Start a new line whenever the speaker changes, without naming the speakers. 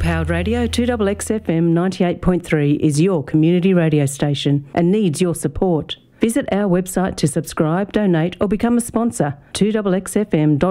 Powered Radio 2XXFM 98.3 is your community radio station and needs your support. Visit our website to subscribe, donate or become a sponsor, 2XXFM.com.au.